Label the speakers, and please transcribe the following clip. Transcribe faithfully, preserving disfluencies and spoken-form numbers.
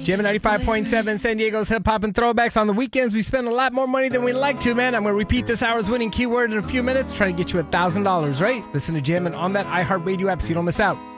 Speaker 1: Jam ninety-five point seven, San Diego's hip hop and throwbacks. On the weekends, we spend a lot more money than we like to, man. I'm going to repeat this hour's winning keyword in a few minutes. Try to get you one thousand dollars, right? Listen to Jammin' on that iHeartRadio app so you don't miss out.